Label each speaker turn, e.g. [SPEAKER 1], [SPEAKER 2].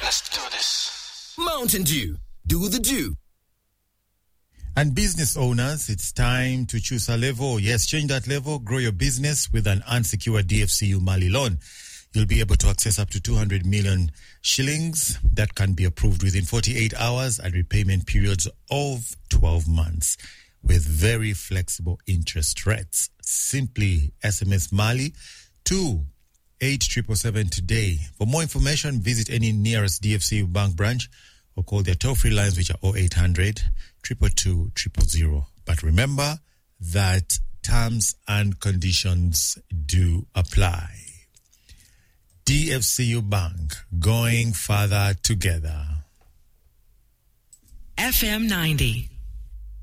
[SPEAKER 1] Let's do this.
[SPEAKER 2] Mountain Dew. Do the Dew.
[SPEAKER 3] And business owners, it's time to choose a level. Yes, change that level. Grow your business with an unsecured DFCU Mali loan. You'll be able to access up to 200 million shillings that can be approved within 48 hours at repayment periods of 12 months with very flexible interest rates. Simply SMS Mali to 8777 today. For more information, visit any nearest DFCU bank branch or call their toll-free lines, which are 0800 222 000. But remember that terms and conditions do apply. DFCU Bank, going further together.
[SPEAKER 4] FM 90.